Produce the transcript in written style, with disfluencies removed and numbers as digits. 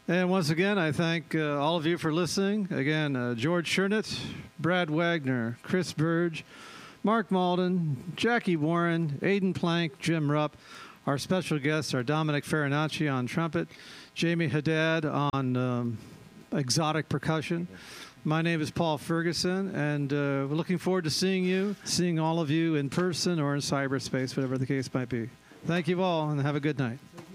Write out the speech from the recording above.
And once again, I thank all of you for listening. Again, George Shernett, Brad Wagner, Chris Burge, Mark Malden, Jackie Warren, Aidan Plank, Jim Rupp. Our special guests are Dominic Farinacci on trumpet, Jamie Haddad on exotic percussion. My name is Paul Ferguson, and we're looking forward to seeing all of you in person or in cyberspace, whatever the case might be. Thank you all, and have a good night.